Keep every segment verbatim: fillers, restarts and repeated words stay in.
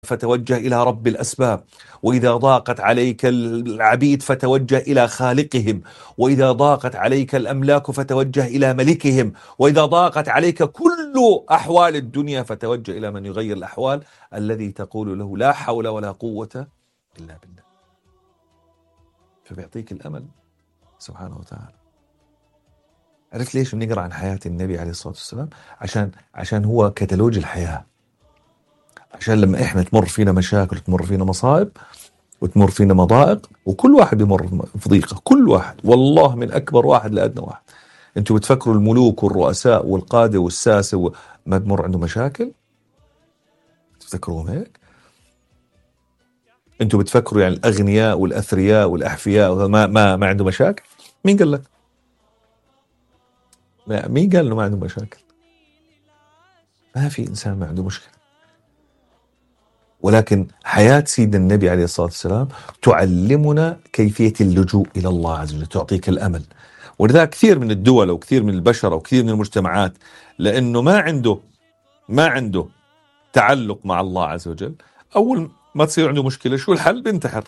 فتوجه إلى رب الأسباب، وإذا ضاقت عليك العبيد فتوجه إلى خالقهم، وإذا ضاقت عليك الأملاك فتوجه إلى ملكهم، وإذا ضاقت عليك كل أحوال الدنيا فتوجه إلى من يغير الأحوال، الذي تقول له لا حول ولا قوة إلا بالله، فبيعطيك الأمل سبحانه وتعالى. عرفت ليش بنقرأ عن حياة النبي عليه الصلاة والسلام؟ عشان عشان هو كتالوج الحياة، عشان لما إحنا تمر فينا مشاكل وتمر فينا مصائب وتمر فينا مضائق، وكل واحد بيمر في ضيقة، كل واحد والله من أكبر واحد لأدنى واحد. أنتوا بتفكروا الملوك والرؤساء والقادة والساسة ما بمر عنده مشاكل؟ تفكروهم هيك؟ أنتوا بتفكروا يعني الأغنياء والأثرياء والأحفياء ما ما ما عنده مشاكل؟ مين قال لك؟ مين قال إنه ما عنده مشاكل؟ ما في إنسان ما عنده مشكلة. ولكن حياة سيدنا النبي عليه الصلاة والسلام تعلمنا كيفية اللجوء إلى الله عز وجل، تعطيك الأمل. ولذلك كثير من الدول وكثير من البشر وكثير من المجتمعات لأنه ما عنده ما عنده تعلق مع الله عز وجل، أول ما تصير عنده مشكلة شو الحل؟ بينتحر.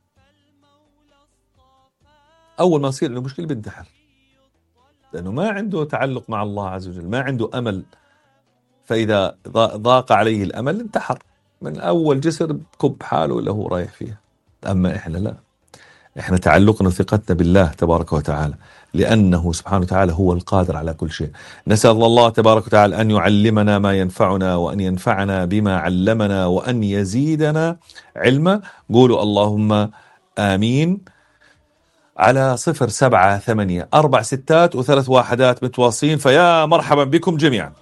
أول ما يصير عنده مشكلة بينتحر، لأنه ما عنده تعلق مع الله عز وجل، ما عنده أمل. فإذا ضاق عليه الأمل انتحر من أول جسر بكب حاله اللي هو رايح فيها. أما إحنا لا، إحنا تعلقنا وثقتنا بالله تبارك وتعالى، لأنه سبحانه وتعالى هو القادر على كل شيء. نسأل الله تبارك وتعالى أن يعلمنا ما ينفعنا، وأن ينفعنا بما علمنا، وأن يزيدنا علما. قولوا اللهم آمين على صفر سبعة ثمانية أربع ستات وثلاث واحدات متواصلين. فيا مرحبا بكم جميعا.